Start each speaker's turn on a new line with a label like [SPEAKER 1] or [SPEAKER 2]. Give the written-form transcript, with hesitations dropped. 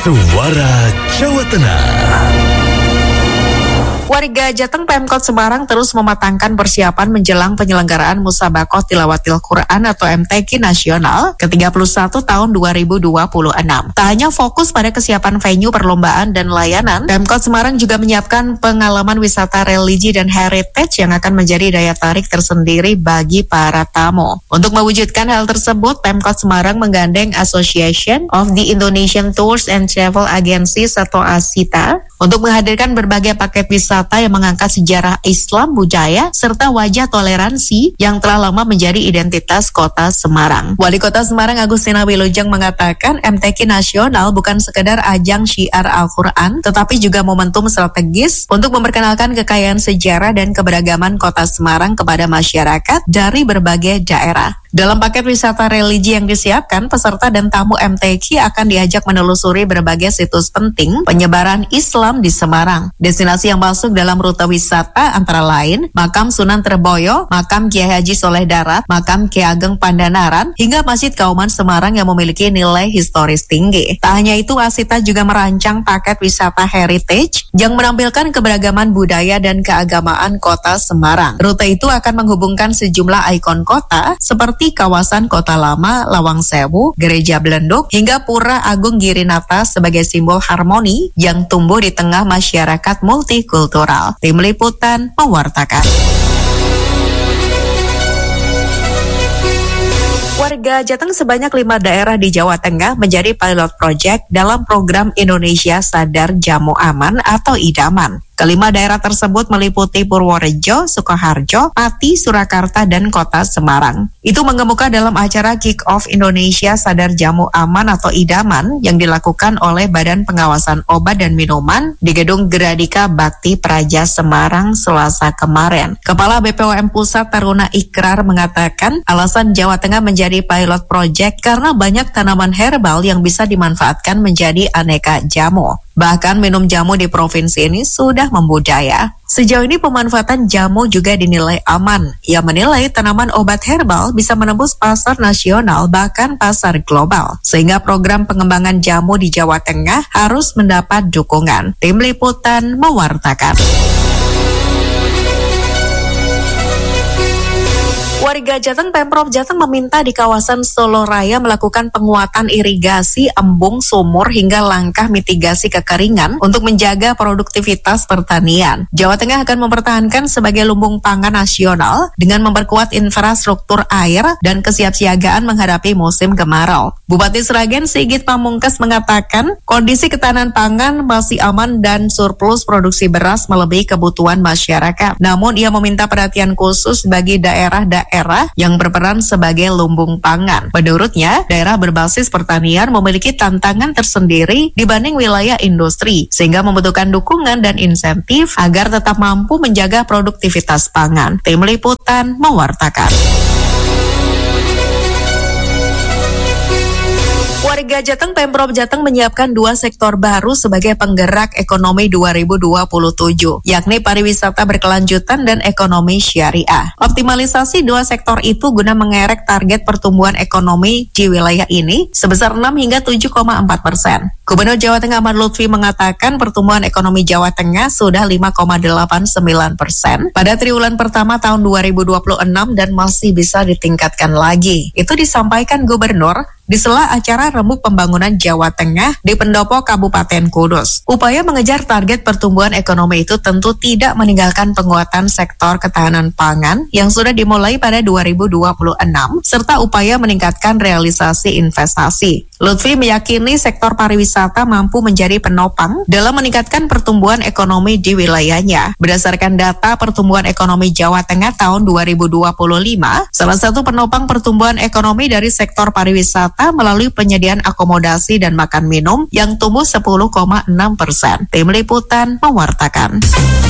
[SPEAKER 1] Suara Jawa Tengah.
[SPEAKER 2] Warga Jateng Pemkot Semarang terus mematangkan persiapan menjelang penyelenggaraan Musabakoh Tilawatil Quran atau MTQ Nasional ke-31 tahun 2026. Tak hanya fokus pada kesiapan venue perlombaan dan layanan, Pemkot Semarang juga menyiapkan pengalaman wisata religi dan heritage yang akan menjadi daya tarik tersendiri bagi para tamu. Untuk mewujudkan hal tersebut, Pemkot Semarang menggandeng Association of the Indonesian Tours and Travel Agencies atau ASITA untuk menghadirkan berbagai paket wisata yang mengangkat sejarah Islam, budaya, serta wajah toleransi yang telah lama menjadi identitas kota Semarang. Wali Kota Semarang Agustina Wilujeng mengatakan MTQ Nasional bukan sekedar ajang syiar Al-Quran, tetapi juga momentum strategis untuk memperkenalkan kekayaan sejarah dan keberagaman kota Semarang kepada masyarakat dari berbagai daerah. Dalam paket wisata religi yang disiapkan, peserta dan tamu MTQ akan diajak menelusuri berbagai situs penting penyebaran Islam di Semarang. Destinasi yang masuk dalam rute wisata antara lain Makam Sunan Treboyo, Makam Kiai Haji Soleh Darat, Makam Ki Ageng Pandanaran, hingga Masjid Kauman Semarang yang memiliki nilai historis tinggi. Tak hanya itu, ASITA juga merancang paket wisata heritage yang menampilkan keberagaman budaya dan keagamaan kota Semarang. Rute itu akan menghubungkan sejumlah ikon kota seperti kawasan Kota Lama, Lawang Sewu, Gereja Belenduk, hingga Pura Agung Girinata sebagai simbol harmoni yang tumbuh di tengah masyarakat multikultural. Tim Liputan mewartakan. Warga Jateng sebanyak 5 daerah di Jawa Tengah menjadi pilot project dalam program Indonesia Sadar Jamu Aman atau IDAMAN. Kelima daerah tersebut meliputi Purworejo, Sukoharjo, Pati, Surakarta, dan Kota Semarang. Itu mengemuka dalam acara Kick-Off Indonesia Sadar Jamu Aman atau IDAMAN yang dilakukan oleh Badan Pengawasan Obat dan Minuman di Gedung Gradika Bakti Praja Semarang Selasa kemarin. Kepala BPOM Pusat Taruna Ikrar mengatakan alasan Jawa Tengah menjadi pilot project karena banyak tanaman herbal yang bisa dimanfaatkan menjadi aneka jamu. Bahkan minum jamu di provinsi ini sudah membudaya. Sejauh ini pemanfaatan jamu juga dinilai aman. Ia menilai tanaman obat herbal bisa menembus pasar nasional bahkan pasar global. Sehingga program pengembangan jamu di Jawa Tengah harus mendapat dukungan. Tim Liputan mewartakan. Warga Jateng, Pemprov Jateng meminta di kawasan Solo Raya melakukan penguatan irigasi, embung, sumur, hingga langkah mitigasi kekeringan untuk menjaga produktivitas pertanian. Jawa Tengah akan mempertahankan sebagai lumbung pangan nasional dengan memperkuat infrastruktur air dan kesiapsiagaan menghadapi musim kemarau. Bupati Sragen Sigit Pamungkas mengatakan kondisi ketahanan pangan masih aman dan surplus produksi beras melebihi kebutuhan masyarakat. Namun ia meminta perhatian khusus bagi daerah-daerah yang berperan sebagai lumbung pangan. Menurutnya, daerah berbasis pertanian memiliki tantangan tersendiri dibanding wilayah industri, sehingga membutuhkan dukungan dan insentif agar tetap mampu menjaga produktivitas pangan. Tim Liputan mewartakan. Warga Jateng, Pemprov Jateng menyiapkan 2 sektor baru sebagai penggerak ekonomi 2027, yakni pariwisata berkelanjutan dan ekonomi syariah. Optimalisasi 2 sektor itu guna mengerek target pertumbuhan ekonomi di wilayah ini sebesar 6 hingga 7,4%. Gubernur Jawa Tengah Ahmad Lutfi mengatakan pertumbuhan ekonomi Jawa Tengah sudah 5,89% pada triwulan pertama tahun 2026 dan masih bisa ditingkatkan lagi. Itu disampaikan Gubernur di sela acara Remuk Pembangunan Jawa Tengah di Pendopo Kabupaten Kudus. Upaya mengejar target pertumbuhan ekonomi itu tentu tidak meninggalkan penguatan sektor ketahanan pangan yang sudah dimulai pada 2026, serta upaya meningkatkan realisasi investasi. Lutfi meyakini sektor pariwisata mampu menjadi penopang dalam meningkatkan pertumbuhan ekonomi di wilayahnya. Berdasarkan data pertumbuhan ekonomi Jawa Tengah tahun 2025, salah satu penopang pertumbuhan ekonomi dari sektor pariwisata melalui penyediaan akomodasi dan makan minum yang tumbuh 10,6%. Tim Liputan mewartakan.